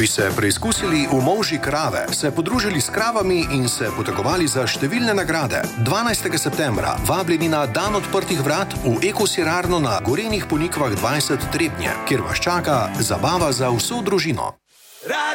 Bi se preizkusili v molži krave, se podružili s kravami in se potegovali za številne nagrade? 12. septembra vabljeni na dan odprtih vrat v Ekosirarno na Gorenjih Ponikvah 20 Trebnje, kjer vas čaka zabava za vso družino.